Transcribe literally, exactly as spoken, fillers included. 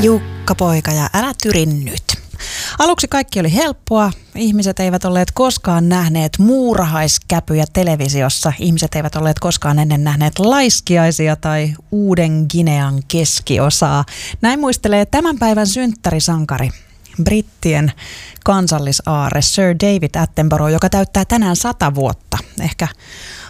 Jukka poika ja älä tyrin nyt. Aluksi kaikki oli helppoa. Ihmiset eivät olleet koskaan nähneet muurahaiskäpyjä televisiossa. Ihmiset eivät olleet koskaan ennen nähneet laiskiaisia tai Uuden Ginean keskiosaa. Näin muistelee tämän päivän synttärisankari, brittien kansallisaarre Sir David Attenborough, joka täyttää tänään sata vuotta. Ehkä